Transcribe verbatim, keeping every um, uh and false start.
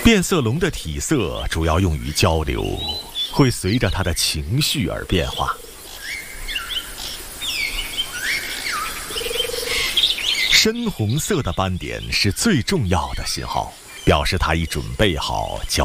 变色龙的体色主要用于交流，会随着它的情绪而变化。深红色的斑点是最重要的信号，表示它已准备好交